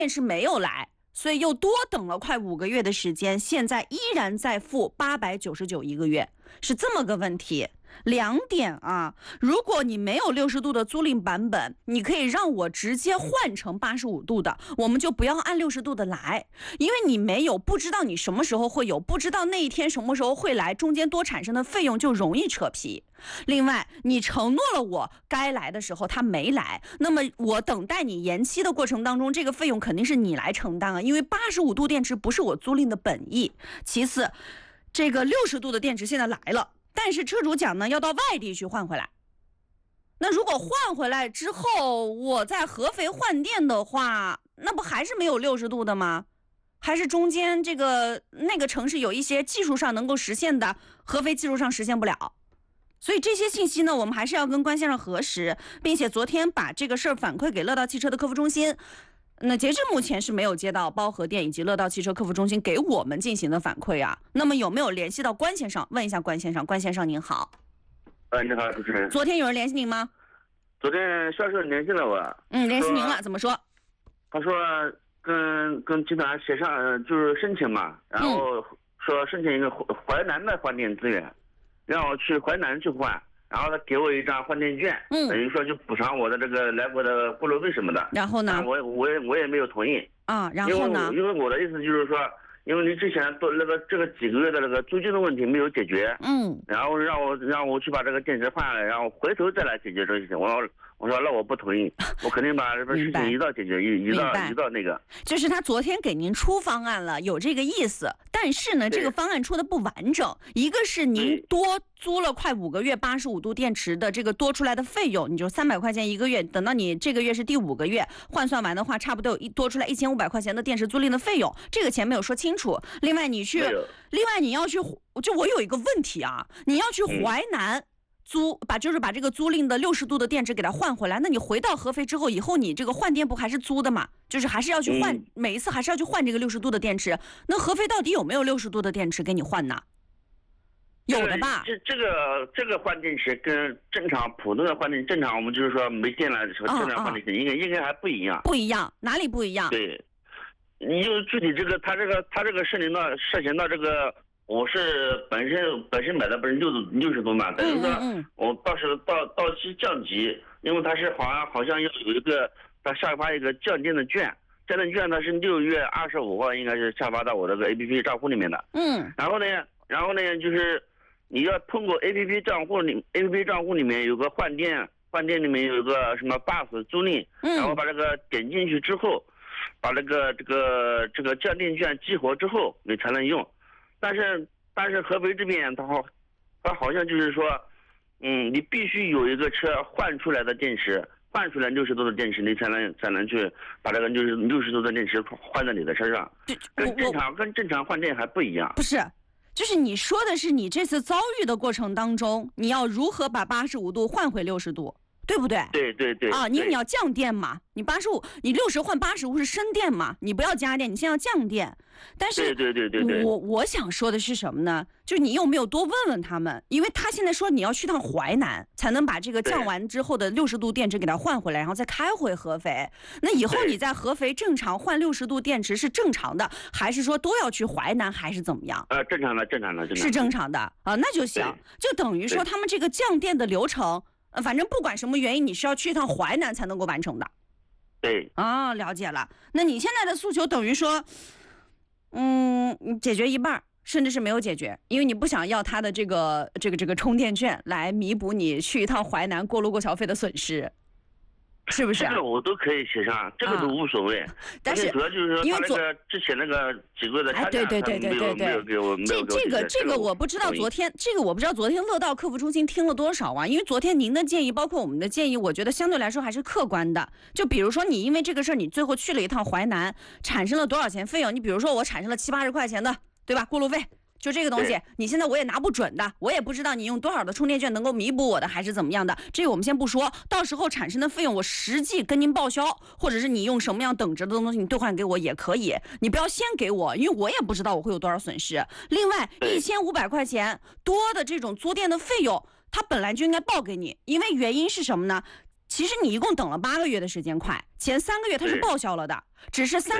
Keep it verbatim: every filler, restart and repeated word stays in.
电是没有来，所以又多等了快五个月的时间，现在依然在付八百九十九一个月，是这么个问题。两点啊，如果你没有六十度的租赁版本，你可以让我直接换成八十五度的，我们就不要按六十度的来，因为你没有，不知道你什么时候会有，不知道那一天什么时候会来，中间多产生的费用就容易扯皮。另外，你承诺了我该来的时候他没来，那么我等待你延期的过程当中，这个费用肯定是你来承担啊，因为八十五度电池不是我租赁的本意。其次，这个六十度的电池现在来了，但是车主讲呢，要到外地去换回来。那如果换回来之后，我在合肥换电的话，那不还是没有六十度的吗？还是中间这个那个城市有一些技术上能够实现的，合肥技术上实现不了。所以这些信息呢，我们还是要跟关先生核实，并且昨天把这个事儿反馈给乐道汽车的客服中心。那截至目前是没有接到包核电以及乐道汽车客服中心给我们进行的反馈啊。那么有没有联系到关先生？问一下关先生。关先生您好。 呃，你好，主持人。 昨天有人联系您吗？ 昨天销售联系了我。 嗯，联系您了，怎么说？ 他说跟跟集团协商，就是申请嘛，然后说申请一个淮南的换电资源，让我去淮南去换。然后他给我一张换电券，嗯，等于说就补偿我的这个来回的过路费什么的。 然后呢？ 我我也我也没有同意啊。然后呢？ 因为因为我的意思就是说，因为你之前做那个这个几个月的那个租金的问题没有解决，嗯，然后让我让我去把这个电池换了，然后回头再来解决这个事情。我说我说那我不同意，我肯定把这个事情一道解决，一一道一道那个。 就是他昨天给您出方案了，有这个意思，但是呢，这个方案出的不完整。一个是您多租了快五个月八十五度电池的这个多出来的费用，你就三百块钱一个月，等到你这个月是第五个月换算完的话，差不多有一多出来一千五百块钱的电池租赁的费用，这个钱没有说清楚。另外你去，另外你要去，就我有一个问题啊，你要去淮南。租把就是把这个租赁的六十度的电池给它换回来，那你回到合肥之后，以后你这个换电不还是租的嘛？就是还是要去换，嗯、每一次还是要去换这个六十度的电池。那合肥到底有没有六十度的电池给你换呢？有的吧？ 这这个这个换电池跟正常普通的换电，正常我们就是说没电了的时候正常换电池应该、哦哦、应该还不一样。 不一样，哪里不一样？ 对，你就具体这个它这个它这个涉及到涉嫌到这个。我是本身本身买的不是六十六十度嘛，等于说我到时候到到期降级，因为它是好像好像要有一个它下发一个降电的券，降电券它是六月二十五号应该是下发到我这个 A P P 账户里面的。嗯，然后呢，然后呢就是你要通过 A P P 账户里 A P P 账户里面有个换电，换电里面有个什么 bus 租赁，然后把这个点进去之后，把这个这个这个降电券激活之后，你才能用。但是但是合肥这边它好，它好像就是说，嗯，你必须有一个车换出来的电池，换出来六十度的电池，你才能才能去把这个六十六十度的电池换在你的车上，跟正常跟正常换电还不一样。 不是，就是你说的是你这次遭遇的过程当中，你要如何把八十五度换回六十度，对不对？ 对对对。 啊，因为你要降电嘛，你八十五，你六十换八十五是升电嘛，你不要加电，你现在要降电。但是， 对对对对， 我我想说的是什么呢？就是你有没有多问问他们？因为他现在说你要去趟淮南，才能把这个降完之后的六十度电池给它换回来，然后再开回合肥。那以后你在合肥正常换六十度电池是正常的，还是说都要去淮南，还是怎么样？ 呃，正常的，正常的， 是正常的啊，那就行。就等于说他们这个降电的流程，呃，反正不管什么原因，你是要去一趟淮南才能够完成的。 对。 啊，了解了。那你现在的诉求等于说。嗯，解决一半，甚至是没有解决，因为你不想要他的这个这个这个充电券来弥补你去一趟淮南过路过桥费的损失，是不是、啊？ 这个我都可以协商，这个都无所谓。啊、但是主要就是说，他那个之前那个几个月的差价， 对对对对对对， 没有给我， 这这个这个我不知道昨天这个我不知道昨天乐道客服中心听了多少啊？因为昨天您的建议，包括我们的建议，我觉得相对来说还是客观的。就比如说你因为这个事儿，你最后去了一趟淮南，产生了多少钱费用？你比如说我产生了七八十块钱的，对吧？过路费。就这个东西，你现在我也拿不准的，我也不知道你用多少的充电券能够弥补我的，还是怎么样的。这个我们先不说，到时候产生的费用我实际跟您报销，或者是你用什么样等值的东西你兑换给我也可以，你不要先给我，因为我也不知道我会有多少损失。另外，一千五百块钱多的这种租电的费用，它本来就应该报给你，因为原因是什么呢？ 其实你一共等了八个月的时间快，前三个月它是报销了的，只是三